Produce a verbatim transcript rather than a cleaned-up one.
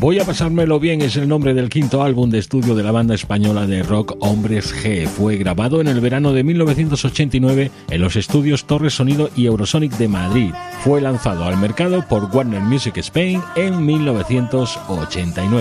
Voy a pasármelo bien es el nombre del quinto álbum de estudio de la banda española de rock Hombres G. Fue grabado en el verano de mil novecientos ochenta y nueve en los estudios Torres Sonido y Eurosonic de Madrid. Fue lanzado al mercado por Warner Music Spain en mil novecientos ochenta y nueve.